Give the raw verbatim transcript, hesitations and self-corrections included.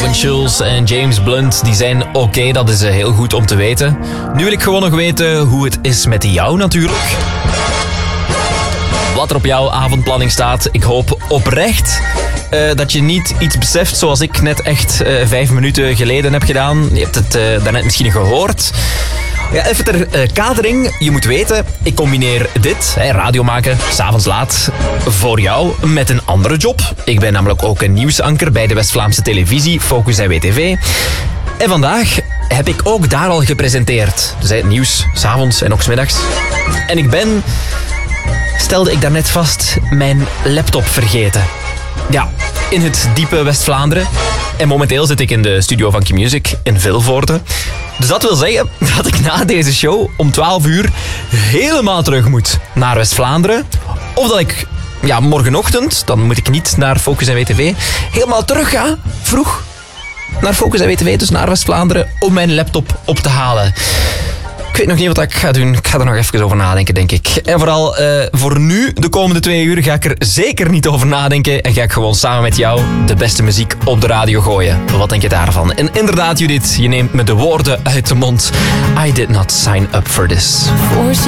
Calvin Schulz en James Blunt, die zijn oké, okay, dat is heel goed om te weten. Nu wil ik gewoon nog weten hoe het is met jou natuurlijk. Wat er op jouw avondplanning staat. Ik hoop oprecht uh, dat je niet iets beseft zoals ik net echt uh, vijf minuten geleden heb gedaan. Je hebt het uh, daarnet misschien gehoord. Ja, even ter uh, kadering. Je moet weten, ik combineer dit, hè, radio maken, 's avonds laat, voor jou met een andere job. Ik ben namelijk ook een nieuwsanker bij de West-Vlaamse televisie, Focus en W T V. En vandaag heb ik ook daar al gepresenteerd. Dus hè, nieuws, 's avonds en ook 's middags. En ik ben, stelde ik daarnet vast, mijn laptop vergeten. Ja, in het diepe West-Vlaanderen. En momenteel zit ik in de studio van Q-Music in Vilvoorde. Dus dat wil zeggen dat ik na deze show om twaalf uur helemaal terug moet naar West-Vlaanderen. Of dat ik, ja, morgenochtend, dan moet ik niet naar Focus en W T V, helemaal terug ga, vroeg, naar Focus en W T V, dus naar West-Vlaanderen, om mijn laptop op te halen. Ik weet nog niet wat ik ga doen. Ik ga er nog even over nadenken, denk ik. En vooral uh, voor nu, de komende twee uur, ga ik er zeker niet over nadenken. En ga ik gewoon samen met jou de beste muziek op de radio gooien. Wat denk je daarvan? En inderdaad, Judith, je neemt me de woorden uit de mond. I did not sign up for this.